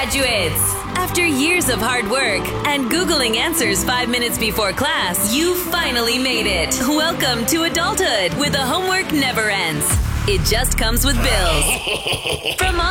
graduates! After years of hard work and Googling answers 5 minutes before class, you finally made it. Welcome to adulthood, where the homework never ends. It just comes with bills. From